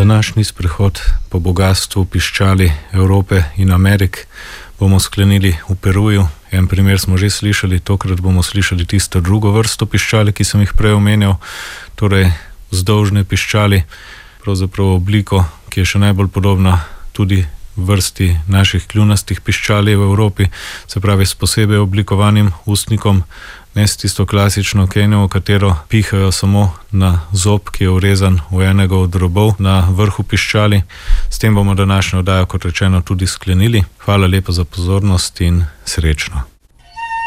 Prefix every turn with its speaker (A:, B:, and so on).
A: Današnji sprehod po bogastvu piščali Evrope in Amerik bomo sklenili v Peruju. En primer smo že slišali, tokrat bomo slišali tisto drugo vrsto piščali, ki sem jih prej omenjal, torej vzdolžne piščali, pravzaprav obliko, ki je še najbolj podobna tudi vrsti naših kljunastih piščali v Evropi, se pravi s posebej oblikovanim ustnikom, ne s tisto klasično kenjo, v katero pihajo samo na zob, ki je vrezan v enega od robov na vrhu piščali. S tem bomo današnjo oddajo, kot rečeno, tudi sklenili. Hvala lepa za pozornost in srečno.